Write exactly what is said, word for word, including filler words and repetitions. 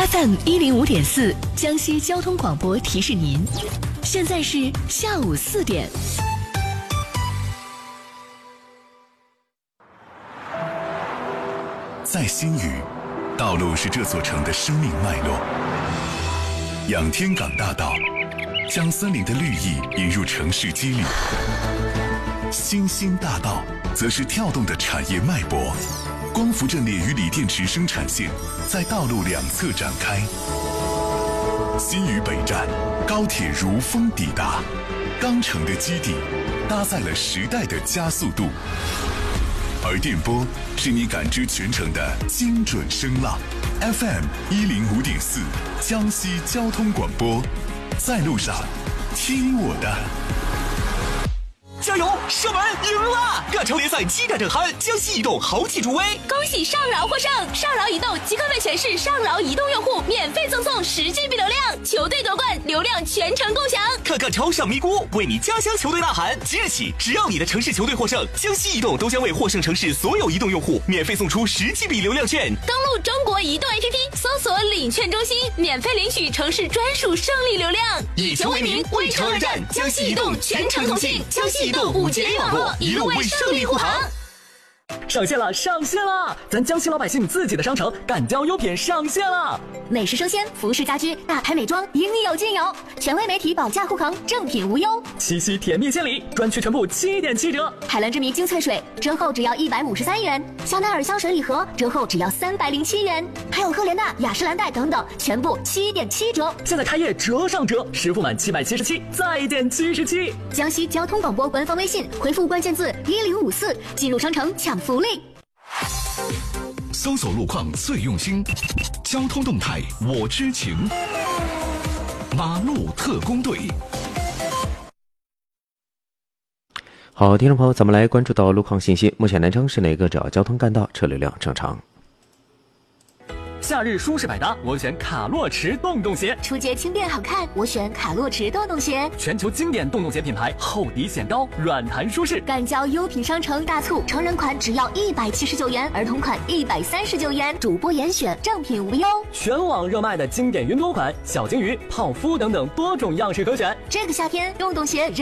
F M 一零五点四江西交通广播提示您，现在是下午四点。 在新余，道路是这座城的生命脉络。仰天港大道将森林的绿意引入城市肌理，新兴大道则是跳动的产业脉搏。光伏阵列与锂电池生产线在道路两侧展开。新余北站，高铁如风抵达，钢城的基地搭载了时代的加速度。而电波是你感知全程的精准声浪。F M 一零五点四，江西交通广播，在路上听我的。 加油！射门赢了！港超联赛七战正酣，江西移动豪气助威， 恭喜上饶获胜！上饶移动即刻为全市上饶移动用户免费赠送十 G B 流量，球队夺冠，流量全程共享。 看港超上咪咕，为你家乡球队呐喊！即日起，只要你的城市球队获胜，江西移动都将为获胜城市所有移动用户免费送出十 G B 流量券。 登录中国移动 A P P， 搜索领券中心，免费领取城市专属胜利流量。 以球为名，为城而战，江西移动全程同信，江西移动五 G 网络一路为胜利护航。 上线了，上线了！咱江西老百姓自己的商城敢交优品上线了， 美食生鲜、服饰家居、大牌美妆，应有尽有。权威媒体保价护航，正品无忧。 七夕甜蜜献礼，专区全部七点七折。 海蓝之谜精粹水折后只要一百五十三元，香奈儿香水礼盒折后只要三百零七元，还有赫莲娜、雅诗兰黛等等，全部七点七折。 现在开业折上折，实付满七百七十七再减七十七。 江西交通广播官方微信回复关键字一零五四，进入商城抢福利。 搜索路况最用心，交通动态我知情。马路特工队。 好，听众朋友，咱们来关注到路况信息。目前南昌市内各主要交通干道车流量正常。 夏日舒适百搭，我选卡洛驰洞洞鞋。 出街轻便好看，我选卡洛驰洞洞鞋。 全球经典洞洞鞋品牌，厚底显高，软弹舒适。 敢交优品商城大促，成人款只要一百七十九元，儿童款一百三十九元，主播严选，正品无忧。 全网热卖的经典云朵款，小金鱼、泡芙等等多种样式可选。 这个夏天，洞洞鞋